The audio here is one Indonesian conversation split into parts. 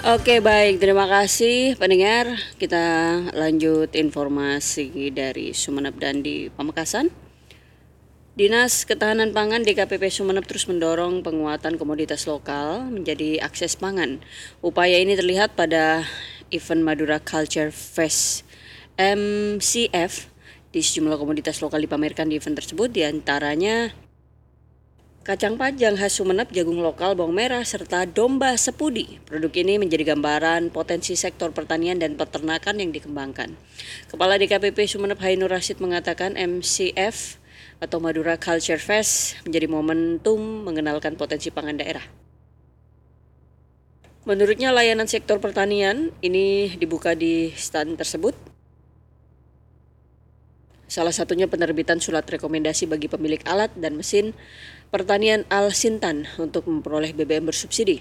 Oke, baik. Terima kasih pendengar. Kita lanjut informasi dari Sumeneb dan di Pamekasan. Dinas Ketahanan Pangan DKPP Sumeneb terus mendorong penguatan komoditas lokal menjadi akses pangan. Upaya ini terlihat pada event Madura Culture Fest MCF. Di sejumlah komoditas lokal dipamerkan di event tersebut, diantaranya kacang panjang khas Sumeneb, jagung lokal, bawang merah, serta domba sepudi. Produk ini menjadi gambaran potensi sektor pertanian dan peternakan yang dikembangkan. Kepala DKPP Sumeneb Hainur Rasid mengatakan MCF atau Madura Culture Fest menjadi momentum mengenalkan potensi pangan daerah. Menurutnya layanan sektor pertanian ini dibuka di stand tersebut. Salah satunya penerbitan surat rekomendasi bagi pemilik alat dan mesin pertanian Al-Sintan untuk memperoleh BBM bersubsidi.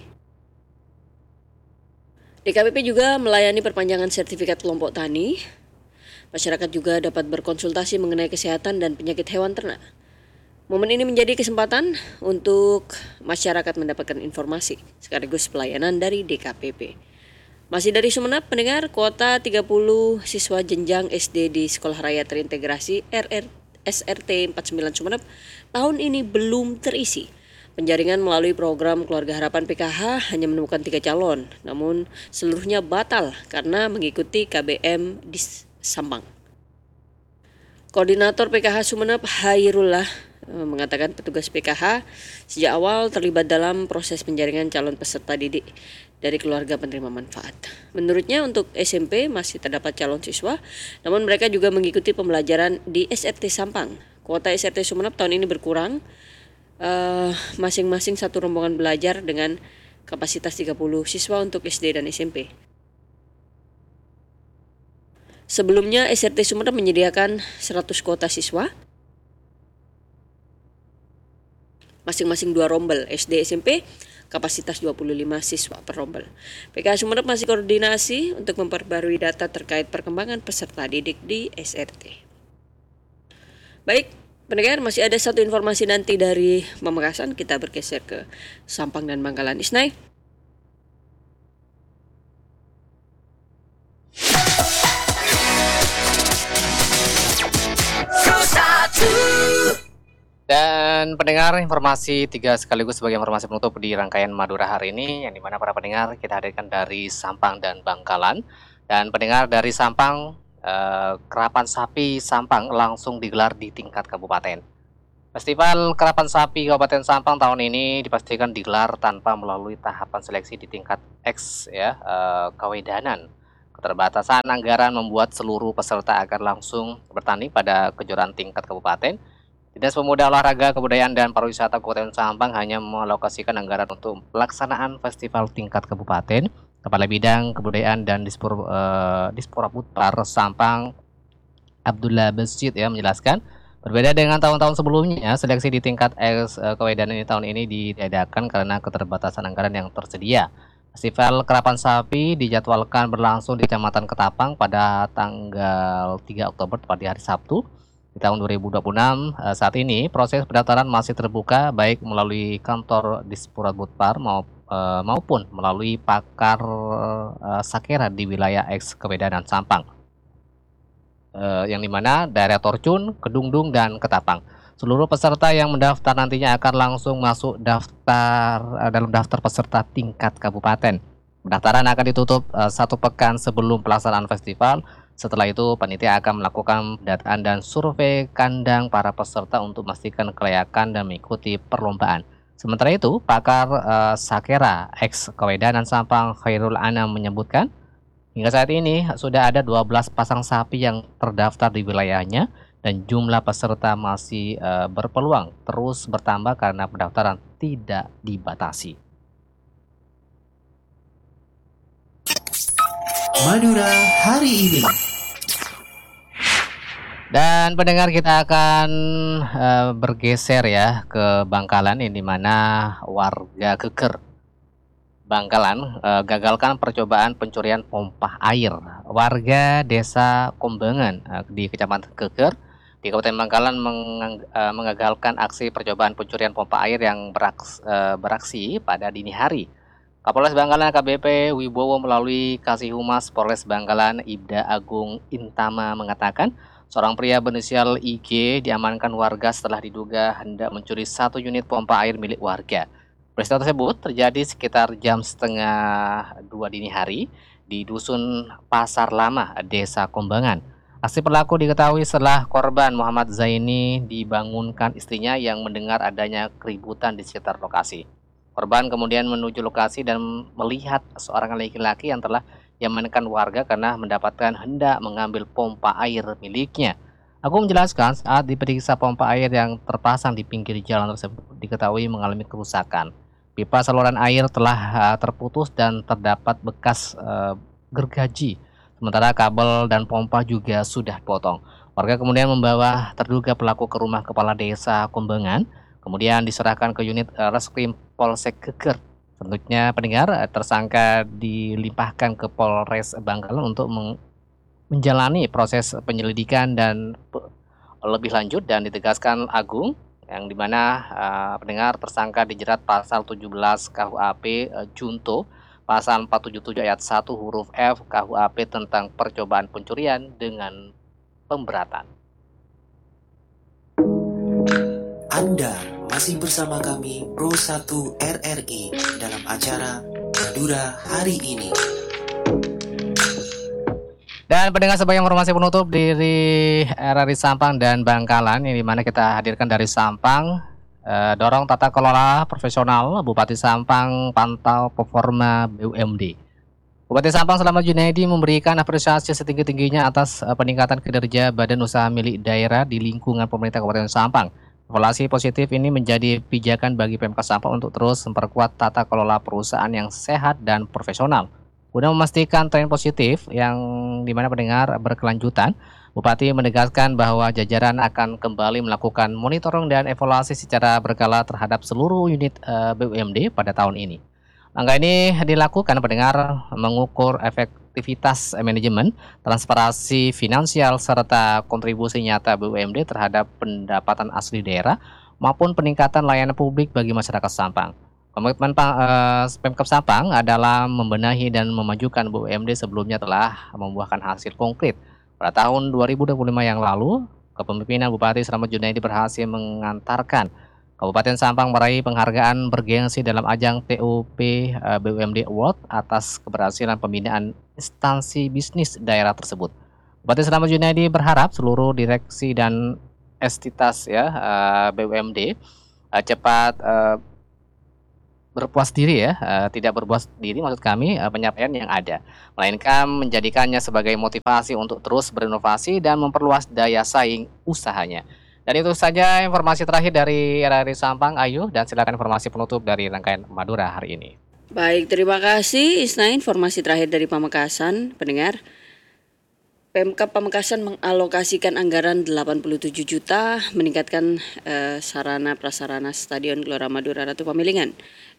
DKPP juga melayani perpanjangan sertifikat kelompok tani. Masyarakat juga dapat berkonsultasi mengenai kesehatan dan penyakit hewan ternak. Momen ini menjadi kesempatan untuk masyarakat mendapatkan informasi sekaligus pelayanan dari DKPP. Masih dari Sumeneb, pendengar, kuota 30 siswa jenjang SD di Sekolah Raya Terintegrasi SRT 49 Sumeneb tahun ini belum terisi. Penjaringan melalui program Keluarga Harapan PKH hanya menemukan 3 calon, namun seluruhnya batal karena mengikuti KBM di Sampang. Koordinator PKH Sumeneb Hairullah mengatakan petugas PKH sejak awal terlibat dalam proses penjaringan calon peserta didik dari keluarga penerima manfaat. Menurutnya untuk SMP masih terdapat calon siswa, namun mereka juga mengikuti pembelajaran di SRT Sampang. Kuota SRT Sumeneb tahun ini berkurang, masing-masing satu rombongan belajar dengan kapasitas 30 siswa untuk SD dan SMP. Sebelumnya SRT Sumeneb menyediakan 100 kuota siswa, masing-masing 2 rombel, SD SMP kapasitas 25 siswa per rombel. PKH Sumeneb masih koordinasi untuk memperbarui data terkait perkembangan peserta didik di SRT. Baik, pendengar, masih ada satu informasi nanti dari Pamekasan. Kita bergeser ke Sampang dan Bangkalan. Isnai. Dan pendengar, informasi 3 sekaligus sebagai informasi penutup di rangkaian Madura hari ini, yang dimana para pendengar kita hadirkan dari Sampang dan Bangkalan. Dan pendengar, dari Sampang, Kerapan Sapi Sampang langsung digelar di tingkat kabupaten. Festival Kerapan Sapi Kabupaten Sampang tahun ini dipastikan digelar tanpa melalui tahapan seleksi di tingkat X kewedanan. Keterbatasan anggaran membuat seluruh peserta akan langsung bertanding pada kejuaraan tingkat kabupaten. Dinas Pemuda Olahraga Kebudayaan dan Pariwisata Kabupaten Sampang hanya mengalokasikan anggaran untuk pelaksanaan festival tingkat kabupaten. Kepala Bidang Kebudayaan dan Disporaputpar Sampang Abdullah Besit menjelaskan, berbeda dengan tahun-tahun sebelumnya, seleksi di tingkat kewedanan ini tahun ini ditiadakan karena keterbatasan anggaran yang tersedia. Festival Kerapan Sapi dijadwalkan berlangsung di Kecamatan Ketapang pada tanggal 3 Oktober tepat di hari Sabtu. Di tahun 2026 saat ini proses pendaftaran masih terbuka baik melalui kantor Disporaputpar maupun melalui pakar Sakera di wilayah X Kewedanan Sampang, yang dimana daerah Torcun, Kedungdung, dan Ketapang. Seluruh peserta yang mendaftar nantinya akan langsung masuk dalam daftar peserta tingkat kabupaten. Pendaftaran akan ditutup 1 pekan sebelum pelaksanaan festival. Setelah itu, panitia akan melakukan pendataan dan survei kandang para peserta untuk memastikan kelayakan dan mengikuti perlombaan. Sementara itu, pakar Sakera X Kewedanan Sampang Khairul Anam menyebutkan, hingga saat ini sudah ada 12 pasang sapi yang terdaftar di wilayahnya dan jumlah peserta masih berpeluang terus bertambah karena pendaftaran tidak dibatasi. Madura hari ini. Dan pendengar, kita akan bergeser ke Bangkalan, yang dimana warga Keker Bangkalan gagalkan percobaan pencurian pompa air. Warga desa Kombengan di Kecamatan Keker di Kabupaten Bangkalan mengagalkan aksi percobaan pencurian pompa air yang beraksi pada dini hari. Kapolres Bangkalan AKBP Wibowo melalui Kasih Humas Polres Bangkalan Ibda Agung Intama mengatakan seorang pria berinisial IG diamankan warga setelah diduga hendak mencuri 1 unit pompa air milik warga. Peristiwa tersebut terjadi sekitar jam setengah 2 dini hari di Dusun Pasar Lama, Desa Kombangan. Aksi pelaku diketahui setelah korban Muhammad Zaini dibangunkan istrinya yang mendengar adanya keributan di sekitar lokasi. Korban kemudian menuju lokasi dan melihat seorang laki-laki yang telah diamankan warga karena mendapatkan hendak mengambil pompa air miliknya. Aku menjelaskan saat diperiksa pompa air yang terpasang di pinggir jalan tersebut diketahui mengalami kerusakan. Pipa saluran air telah terputus dan terdapat bekas gergaji. Sementara kabel dan pompa juga sudah potong. Warga kemudian membawa terduga pelaku ke rumah kepala desa Kombangan, kemudian diserahkan ke unit Reskrim Polsek Geger. Selanjutnya pendengar, tersangka dilimpahkan ke Polres Bangkalan untuk menjalani proses penyelidikan dan lebih lanjut dan ditegaskan Agung yang dimana pendengar tersangka dijerat pasal 17 KUHP Junto pasal 477 ayat 1 huruf F KUHP tentang percobaan pencurian dengan pemberatan. Anda masih bersama kami Pro 1 RRI dalam acara Madura Hari Ini. Dan pendengar sebagai informasi penutup dari RRI Sampang dan Bangkalan yang dimana kita hadirkan dari Sampang, dorong tata kelola profesional Bupati Sampang pantau performa BUMD. Bupati Sampang Slamet Junaidi memberikan apresiasi setinggi-tingginya atas peningkatan kinerja badan usaha milik daerah di lingkungan pemerintah Kabupaten Sampang. Evaluasi positif ini menjadi pijakan bagi Pemkab Sampang untuk terus memperkuat tata kelola perusahaan yang sehat dan profesional. Guna memastikan tren positif yang dimana pendengar berkelanjutan, Bupati menegaskan bahwa jajaran akan kembali melakukan monitoring dan evaluasi secara berkala terhadap seluruh unit BUMD pada tahun ini. Langkah ini dilakukan pendengar mengukur efektivitas manajemen, transparansi finansial, serta kontribusi nyata BUMD terhadap pendapatan asli daerah maupun peningkatan layanan publik bagi masyarakat Sampang. Komitmen Pemkab Sampang adalah membenahi dan memajukan BUMD sebelumnya telah membuahkan hasil konkret. Pada tahun 2025 yang lalu, kepemimpinan Bupati Slamet Junaidi berhasil mengantarkan Kabupaten Sampang meraih penghargaan bergengsi dalam ajang TOP BUMD Award atas keberhasilan pembinaan instansi bisnis daerah tersebut. Bupati Slamet Junaidi berharap seluruh direksi dan entitas BUMD cepat berpuas diri tidak berpuas diri maksud kami pencapaian yang ada, melainkan menjadikannya sebagai motivasi untuk terus berinovasi dan memperluas daya saing usahanya. Dan itu saja informasi terakhir dari RRI Sampang, Ayu, dan silakan informasi penutup dari rangkaian Madura hari ini. Baik, terima kasih Isna. Informasi terakhir dari Pamekasan, pendengar. Pemkab Pamekasan mengalokasikan anggaran 87 juta meningkatkan sarana prasarana Stadion Gelora Madura Ratu Pamilingan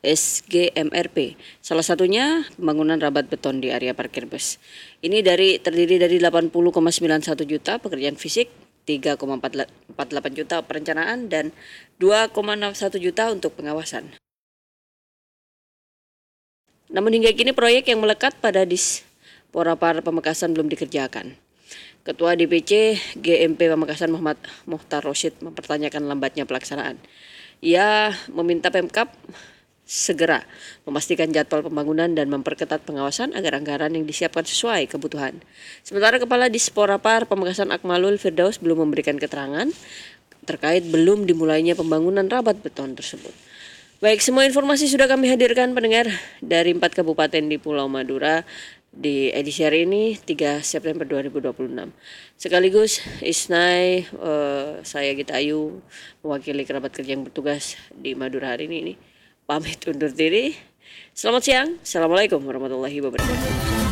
SGMRP. Salah satunya pembangunan rabat beton di area parkir bus. Ini terdiri dari 80,91 juta pekerjaan fisik, 3,48 juta perencanaan, dan 2,61 juta untuk pengawasan. Namun hingga kini proyek yang melekat pada Disporapar Pamekasan belum dikerjakan. Ketua DPC GMP Pamekasan Muhammad Muhtar Rosyid mempertanyakan lambatnya pelaksanaan. Ia meminta Pemkab segera memastikan jadwal pembangunan dan memperketat pengawasan agar anggaran yang disiapkan sesuai kebutuhan. Sementara Kepala Disporapar Pamekasan Akmalul Firdaus belum memberikan keterangan terkait belum dimulainya pembangunan rabat beton tersebut. Baik, semua informasi sudah kami hadirkan pendengar dari 4 kabupaten di Pulau Madura di edisi hari ini 3 September 2026. Sekaligus Isnai, saya Gita Ayu mewakili kerabat kerja yang bertugas di Madura hari ini pamit undur diri. Selamat siang. Assalamualaikum warahmatullahi wabarakatuh.